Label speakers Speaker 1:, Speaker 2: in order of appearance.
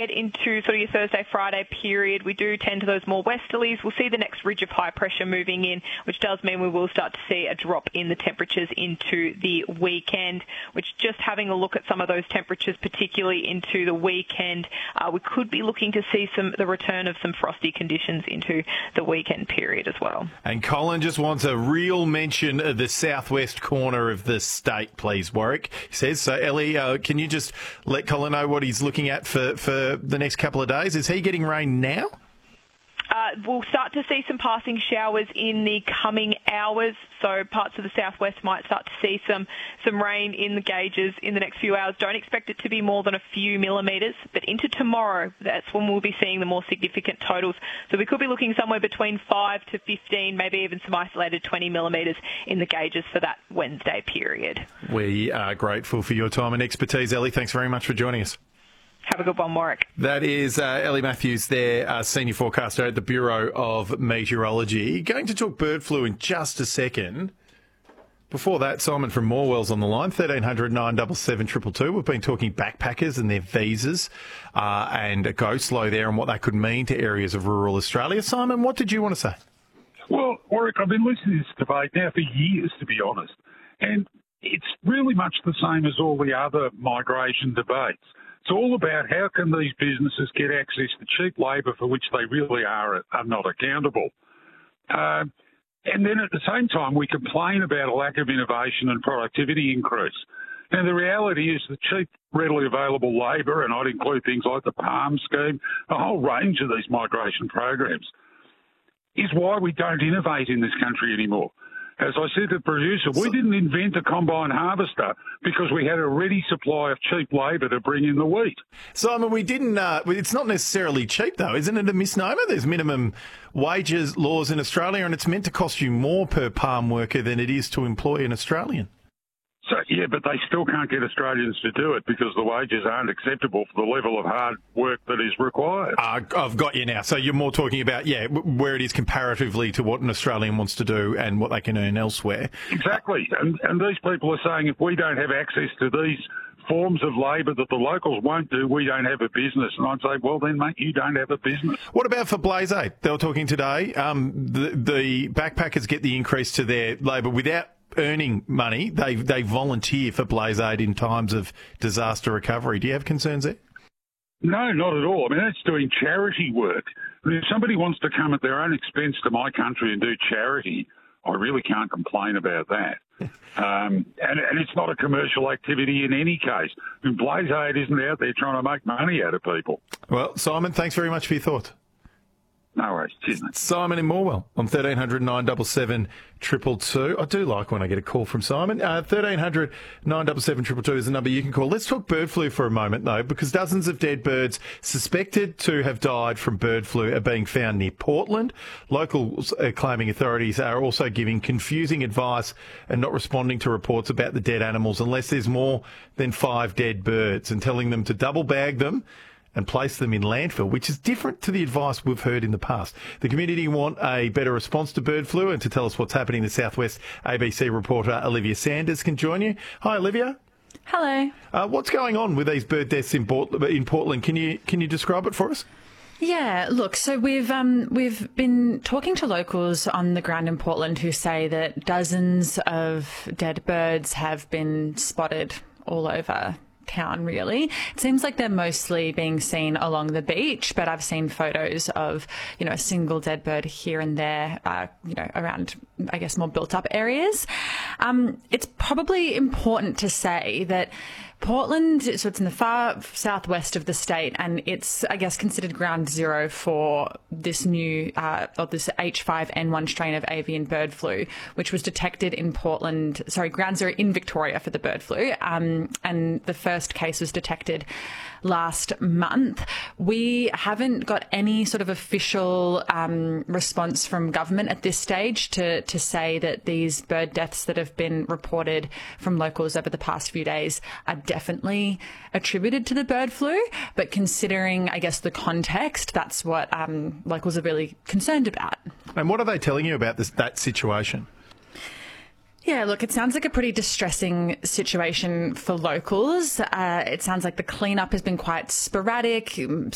Speaker 1: head into sort of your Thursday, Friday period, we do tend to those more westerlies. We'll see the next ridge of high pressure moving in, which does mean we will start to see a drop in the temperatures into the weekend, which just having a look at some of those temperatures, particularly into the weekend, we could be looking to see the return of some frosty conditions into the weekend period as well.
Speaker 2: And Colin just wants a real mention of the southwest corner of the state, please, Warwick. He says, so Ellie, can you just let Colin know what he's looking at for the next couple of days? Is he getting rain now?
Speaker 1: We'll start to see some passing showers in the coming hours, so parts of the southwest might start to see some rain in the gauges in the next few hours. Don't expect it to be more than a few millimetres, but into tomorrow, that's when we'll be seeing the more significant totals. So we could be looking somewhere between 5 to 15, maybe even some isolated 20 millimetres in the gauges for that Wednesday period. We
Speaker 2: are grateful for your time and expertise, Ellie. Thanks very much for joining us.
Speaker 1: Have a good one, Warwick.
Speaker 2: That is Ellie Matthews there, senior forecaster at the Bureau of Meteorology. Going to talk bird flu in just a second. Before that, Simon from Morwell's on the line, 1300 977 222. We've been talking backpackers and their visas and a go slow there and what that could mean to areas of rural Australia. Simon, what did you want to say?
Speaker 3: Well, Warwick, I've been listening to this debate now for years, to be honest, and it's really much the same as all the other migration debates. It's all about how can these businesses get access to cheap labour for which they really are not accountable. And then at the same time, we complain about a lack of innovation and productivity increase. Now, the reality is the cheap, readily available labour, and I'd include things like the PALM scheme, a whole range of these migration programs, is why we don't innovate in this country anymore. As I said to the producer, we didn't invent a combine harvester because we had a ready supply of cheap labour to bring in the wheat.
Speaker 2: Simon, we didn't. It's not necessarily cheap, though. Isn't it a misnomer? There's minimum wages laws in Australia, and it's meant to cost you more per palm worker than it is to employ an Australian.
Speaker 3: So, yeah, but they still can't get Australians to do it because the wages aren't acceptable for the level of hard work that is required.
Speaker 2: I've got you now. So you're more talking about, where it is comparatively to what an Australian wants to do and what they can earn elsewhere.
Speaker 3: Exactly. And these people are saying if we don't have access to these forms of labour that the locals won't do, we don't have a business. And I'd say, well, then, mate, you don't have a business.
Speaker 2: What about for Blaze Aid? They were talking today. The backpackers get the increase to their labour without earning money. They volunteer for Blaze Aid in times of disaster recovery. Do you have concerns there?
Speaker 3: No, not at all. I mean, that's doing charity work. I mean, if somebody wants to come at their own expense to my country and do charity, I really can't complain about that. And it's not a commercial activity in any case. I mean, Blaze Aid isn't out there trying to make money out of people.
Speaker 2: Well, Simon, thanks very much for your thoughts.
Speaker 3: No worries. Cheers, mate.
Speaker 2: Simon in Morwell on 1300 977 222. I do like when I get a call from Simon. 1300 977 222 is the number you can call. Let's talk bird flu for a moment, though, because dozens of dead birds suspected to have died from bird flu are being found near Portland. Locals are claiming authorities are also giving confusing advice and not responding to reports about the dead animals unless there's more than 5 dead birds, and telling them to double bag them and place them in landfill, which is different to the advice we've heard in the past. The community want a better response to bird flu, and to tell us what's happening in the southwest, ABC reporter Olivia Sanders can join you. Hi, Olivia.
Speaker 4: Hello.
Speaker 2: What's going on with these bird deaths in Portland? Can you describe it for us?
Speaker 4: Yeah, look, so we've been talking to locals on the ground in Portland who say that dozens of dead birds have been spotted all over town, really. It seems like they're mostly being seen along the beach, but I've seen photos of, a single dead bird here and there, around, I guess, more built up areas. It's probably important to say that Portland, so it's in the far southwest of the state, and it's, I guess, considered ground zero for this new, this H5N1 strain of avian bird flu, which was detected in ground zero in Victoria for the bird flu, and the first case was detected last month. We haven't got any sort of official response from government at this stage to say that these bird deaths that have been reported from locals over the past few days are definitely attributed to the bird flu. But considering, I guess, the context, that's what locals are really concerned about.
Speaker 2: And what are they telling you about that situation?
Speaker 4: Yeah, look, it sounds like a pretty distressing situation for locals. It sounds like the cleanup has been quite sporadic.